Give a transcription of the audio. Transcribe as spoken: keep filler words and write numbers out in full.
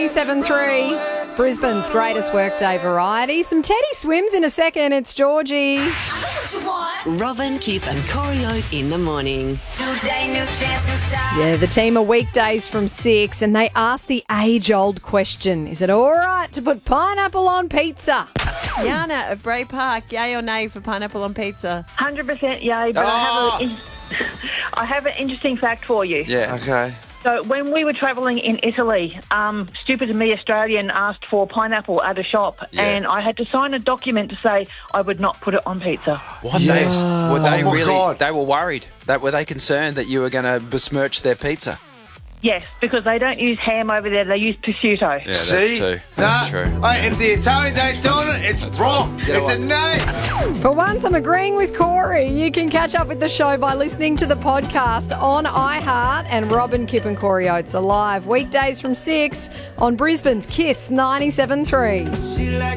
ninety-seven three, Brisbane's greatest workday variety. Some Teddy Swims in a second. It's Georgie. Robin, Kip and Corey Oates in the morning. Yeah, the team are weekdays from six and they ask the age-old question. Is it all right to put pineapple on pizza? Yana of Bray Park, yay or nay for pineapple on pizza? one hundred percent yay, but Oh. I, have a, in- I have an interesting fact for you. Yeah. Okay. So when we were travelling in Italy, um, stupid me Australian asked for pineapple at a shop, Yeah. and I had to sign a document to say I would not put it on pizza. What? Yes. They, were they Oh, my really? God. They were worried. That were they concerned that you were going to besmirch their pizza? Yes, because they don't use ham over there, they use prosciutto. Yeah, that's See? true. Nah, That's true. hey, if the Italians ain't doing it, it's wrong. You know It's a what? no. For once, I'm agreeing with Corey. You can catch up with the show by listening to the podcast on iHeart, and Robin, Kip and Corey Oates are live weekdays from six on Brisbane's Kiss ninety-seven three. She like